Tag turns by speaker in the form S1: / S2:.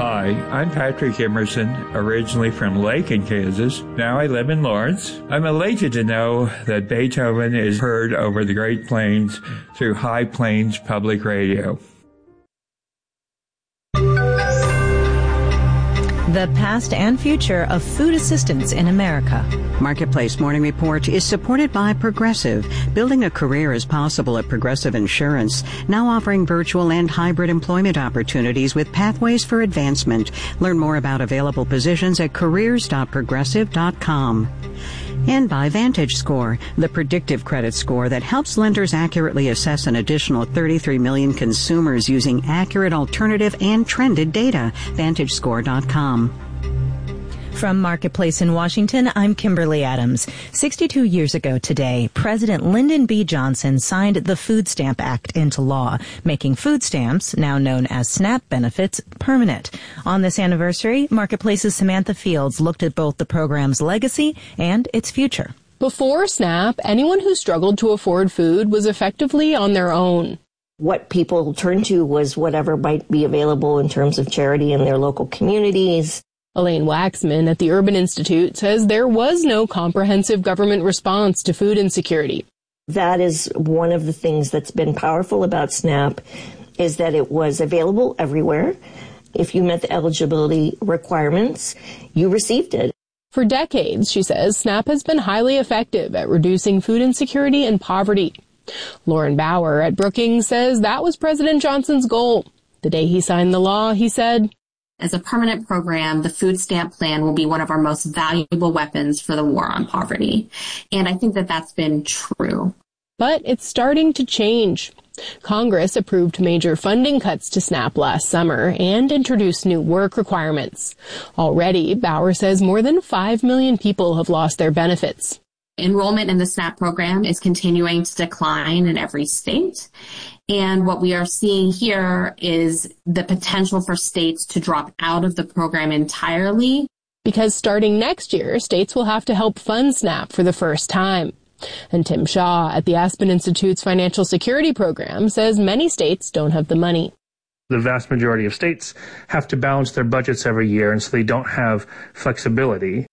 S1: Hi, I'm Patrick Emerson, originally from Lake, Kansas. Now I live in Lawrence. I'm elated to know that Beethoven is heard over the Great Plains through High Plains Public Radio.
S2: The past and future of food assistance in America.
S3: Marketplace Morning Report is supported by Progressive. Building a career is possible at Progressive Insurance, now offering virtual and hybrid employment opportunities with pathways for advancement. Learn more about available positions at careers.progressive.com. And by VantageScore, the predictive credit score that helps lenders accurately assess an additional 33 million consumers using accurate alternative and trended data. VantageScore.com.
S2: From Marketplace in Washington, I'm Kimberly Adams. 62 years ago today, President Lyndon B. Johnson signed the Food Stamp Act into law, making food stamps, now known as SNAP benefits, permanent. On this anniversary, Marketplace's Samantha Fields looked at both the program's legacy and its future.
S4: Before SNAP, anyone who struggled to afford food was effectively on their own.
S5: What people turned to was whatever might be available in terms of charity in their local communities.
S4: Elaine Waxman at the Urban Institute says there was no comprehensive government response to food insecurity.
S5: That is one of the things that's been powerful about SNAP, is that it was available everywhere. If you met the eligibility requirements, you received it.
S4: For decades, she says, SNAP has been highly effective at reducing food insecurity and poverty. Lauren Bauer at Brookings says that was President Johnson's goal. The day he signed the law, he said,
S6: "As a permanent program, the food stamp plan will be one of our most valuable weapons for the war on poverty." And I think that that's been true.
S4: But it's starting to change. Congress approved major funding cuts to SNAP last summer and introduced new work requirements. Already, Bauer says more than 5 million people have lost their benefits.
S6: Enrollment in the SNAP program is continuing to decline in every state. And what we are seeing here is the potential for states to drop out of the program entirely.
S4: Because starting next year, states will have to help fund SNAP for the first time. And Tim Shaw at the Aspen Institute's Financial Security Program says many states don't have the money.
S7: The vast majority of states have to balance their budgets every year, and so they don't have flexibility.